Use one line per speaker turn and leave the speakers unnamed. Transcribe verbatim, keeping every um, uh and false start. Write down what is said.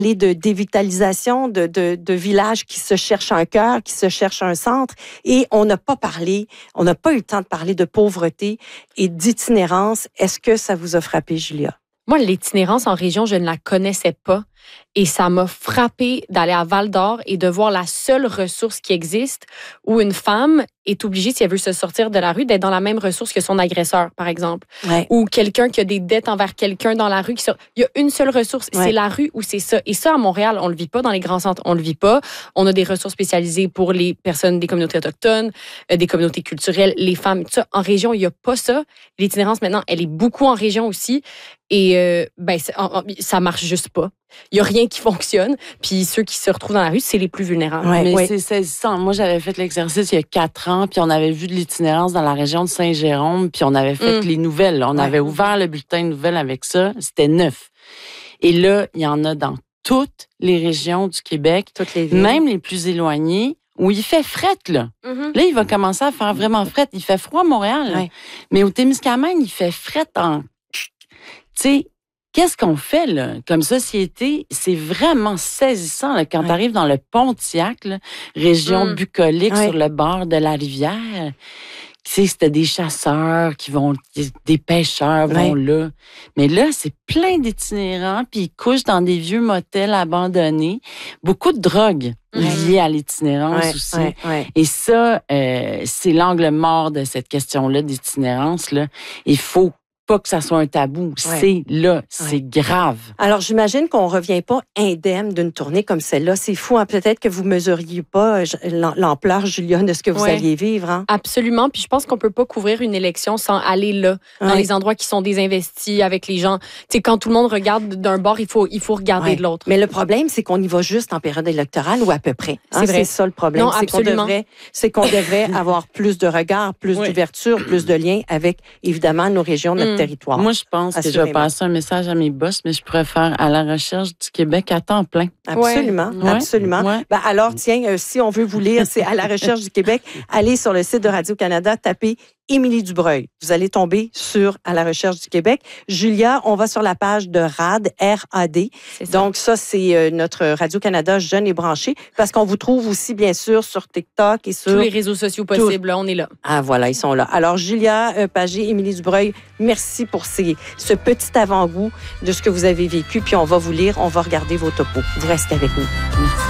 de dévitalisation, de, de, de villages qui se cherchent un cœur, qui se cherchent un centre. Et on n'a pas parlé, on n'a pas eu le temps de parler de pauvreté et d'itinérance. Est-ce que ça vous a frappé, Julia?
Moi, l'itinérance en région, je ne la connaissais pas. Et ça m'a frappée d'aller à Val-d'Or et de voir la seule ressource qui existe où une femme est obligée, si elle veut se sortir de la rue, d'être dans la même ressource que son agresseur, par exemple.
Ouais.
Ou quelqu'un qui a des dettes envers quelqu'un dans la rue. Qui sort... Il y a une seule ressource, ouais. C'est la rue ou c'est ça. Et ça, à Montréal, on le vit pas dans les grands centres. On le vit pas. On a des ressources spécialisées pour les personnes des communautés autochtones, euh, des communautés culturelles, les femmes, tout ça. En région, il n'y a pas ça. L'itinérance, maintenant, elle est beaucoup en région aussi. Et euh, ben, ça marche juste pas. Il n'y a rien qui fonctionne. Puis ceux qui se retrouvent dans la rue, c'est les plus vulnérables.
Ouais, mais
ouais.
c'est saisissant. Moi, j'avais fait l'exercice il y a quatre ans, puis on avait vu de l'itinérance dans la région de Saint-Jérôme, puis on avait fait mm. les nouvelles. On ouais. avait ouvert le bulletin de nouvelles avec ça. C'était neuf. Et là, il y en a dans toutes les régions du Québec,
toutes les villes.
Même les plus éloignées, où il fait fret, là. Mm-hmm. Là, il va commencer à faire vraiment fret. Il fait froid à Montréal. Ouais. Mais au Témiscamingue, il fait fret en... Tu sais, qu'est-ce qu'on fait, là, comme société? C'est vraiment saisissant, là, quand ouais. tu arrives dans le Pontiac, là, région mm. bucolique ouais. sur le bord de la rivière. Tu sais, c'était des chasseurs qui vont, des pêcheurs vont ouais. là. Mais là, c'est plein d'itinérants, puis ils couchent dans des vieux motels abandonnés. Beaucoup de drogue ouais. liée à l'itinérance ouais, aussi.
Ouais, ouais.
Et ça, euh, c'est l'angle mort de cette question-là d'itinérance, là. Il faut pas que ça soit un tabou. Ouais. C'est là, c'est ouais. grave.
Alors, j'imagine qu'on revient pas indemne d'une tournée comme celle-là. C'est fou, hein? Peut-être que vous mesuriez pas l'ampleur, Julia, de ce que vous ouais. alliez vivre. Hein?
Absolument. Puis je pense qu'on peut pas couvrir une élection sans aller là, ouais. dans les endroits qui sont désinvestis avec les gens. Tu sais, quand tout le monde regarde d'un bord, il faut, il faut regarder ouais. de l'autre.
Mais le problème, c'est qu'on y va juste en période électorale ou à peu près. Hein? C'est vrai. C'est ça le problème.
Non,
c'est
absolument.
qu'on devrait, c'est qu'on devrait avoir plus de regards, plus ouais. d'ouverture, plus de liens avec, évidemment, nos régions, notre mmh. territoire.
Moi, je pense que je vais passer un message à mes boss, mais je pourrais faire à la recherche du Québec à temps plein.
Absolument, ouais. absolument. Ouais. Ben alors, tiens, euh, si on veut vous lire, c'est à la recherche du Québec. Allez sur le site de Radio-Canada, tapez Émilie Dubreuil. Vous allez tomber sur à la recherche du Québec. Julia, on va sur la page de R A D, R A D. Donc, ça, c'est euh, notre Radio-Canada jeune et branché, parce qu'on vous trouve aussi, bien sûr, sur TikTok et sur...
tous les réseaux sociaux possibles, là, on est là.
Ah, voilà, ils sont là. Alors, Julia euh, Pagé, Émilie Dubreuil, merci pour ces, ce petit avant-goût de ce que vous avez vécu. Puis, on va vous lire, on va regarder vos topos. Vous restez avec nous.
Merci.